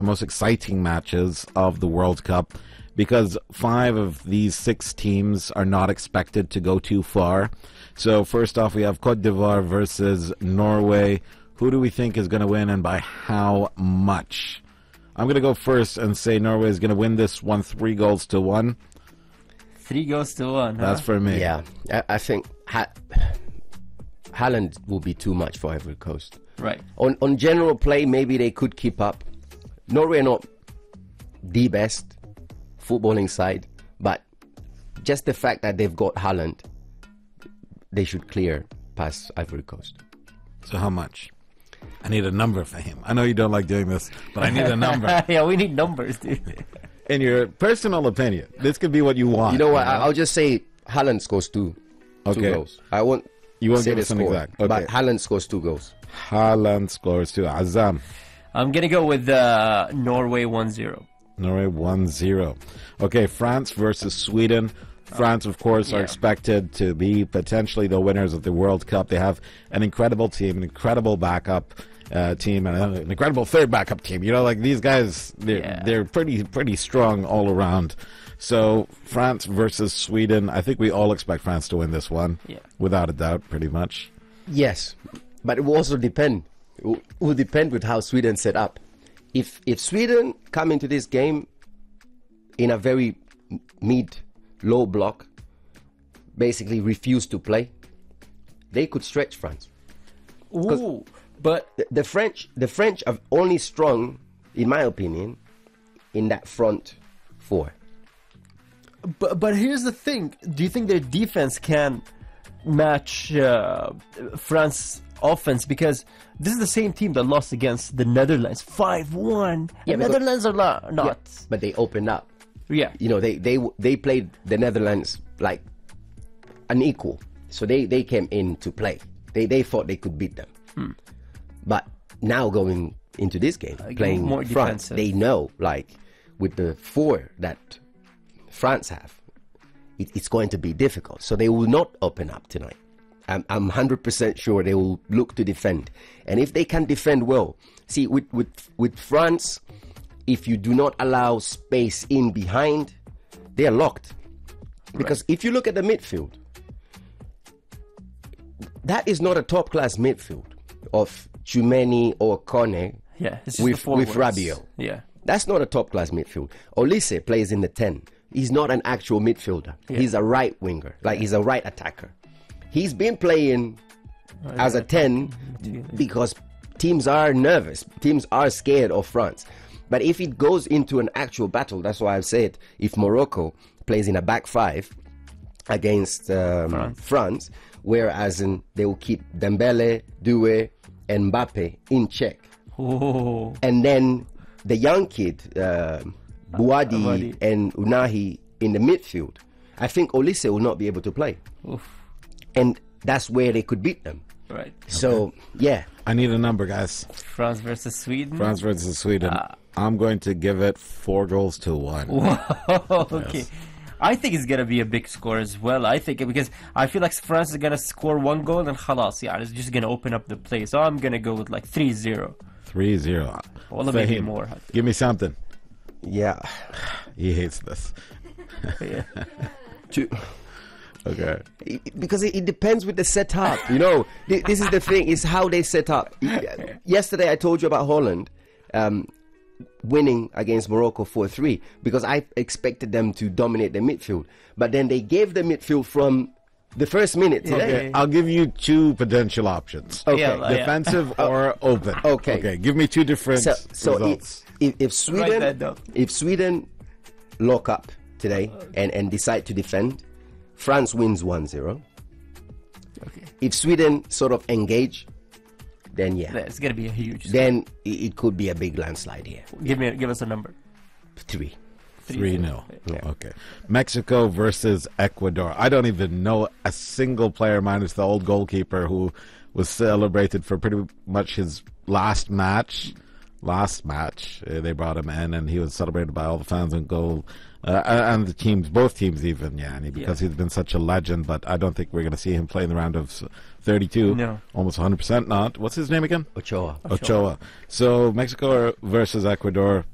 most exciting matches of the World Cup because 5 of these 6 teams are not expected to go too far. So first off, we have Cote d'Ivoire versus Norway. Who do we think is going to win and by how much? I'm going to go first and say Norway is going to win this one 3-1. 3-1, huh? That's for me. Yeah, I think Haaland will be too much for Ivory Coast. Right. On general play, maybe they could keep up. Norway are not the best footballing side, but just the fact that they've got Haaland, they should clear past Ivory Coast. So how much? I need a number for him. I know you don't like doing this, but I need a number. Yeah, we need numbers, dude. In your personal opinion, this could be what you want. You know what? I'll just say Haaland scores 2 goals. I won't. You won't say give the us an score, exact. Okay. but Haaland scores 2 goals. Haaland scores 2. Azam. I'm going to go with Norway 1-0. Norway 1-0. Okay, France versus Sweden. France, of course, are expected to be potentially the winners of the World Cup. They have an incredible team, an incredible backup team, and an incredible third backup team. You know, like these guys, they're pretty strong all around. So France versus Sweden. I think we all expect France to win this one, without a doubt, pretty much. Yes, but it will also depend. It will depend with how Sweden set up. If Sweden come into this game in a very mid-low block, basically refuse to play, they could stretch France. Ooh, but the French are only strong, in my opinion, in that front 4. But here's the thing: do you think their defense can match France offense? Because this is the same team that lost against the Netherlands 5-1. Yeah, the Netherlands are not. Yeah, but they opened up. Yeah, you know, they played the Netherlands like an equal, so they came in to play. They thought they could beat them, but now going into this game, playing more France, defensive. they know, like with the 4 that France have, it's going to be difficult. So they will not open up tonight. I'm 100% sure they will look to defend, and if they can defend well, see with France, if you do not allow space in behind, they are locked. Because if you look at the midfield, that is not a top-class midfield of Tchouameni or Kone it's just with the forwards. Rabiot. Yeah, That's not a top-class midfield. Olise plays in the 10. He's not an actual midfielder. He's a right winger. He's a right attacker. He's been playing as a 10 because teams are nervous. Teams are scared of France. But if it goes into an actual battle, that's why I've said if Morocco plays in a back 5 against France, whereas they will keep Dembele, Doué, and Mbappe in check. Oh. And then the young kid, Bouadi and Unahi in the midfield, I think Olise will not be able to play. Oof. And that's where they could beat them. Right. So, yeah. I need a number, guys. France versus Sweden. France versus Sweden. I'm going to give it 4-1. Whoa, okay. Yes. I think it's going to be a big score as well. I think because I feel like France is going to score 1 goal and khalas, it's just going to open up the play. So I'm going to go with like 3-0. 3-0. Well, maybe more. Give me something. Yeah. He hates this. Yeah. Okay. Because it depends with the setup. You know, this is the thing, is how they set up. Yesterday I told you about Holland winning against Morocco 4-3 because I expected them to dominate the midfield. But then they gave the midfield from the first minute today. Okay. I'll give you 2 potential options. Okay. Defensive or open. Okay. Give me 2 different results. If Sweden lock up today and decide to defend, France wins 1-0. Okay. If Sweden sort of engage, then it's gonna be a huge score. Then it could be a big landslide here. Give us a number. 3. 3-0. Yeah. Okay. Mexico versus Ecuador. I don't even know a single player minus the old goalkeeper who was celebrated for pretty much his last match. They brought him in and he was celebrated by all the fans and goal. And the teams, both teams even, because he's been such a legend, but I don't think we're going to see him play in the round of 32. No. Almost 100% not. What's his name again? Ochoa. So Mexico versus Ecuador.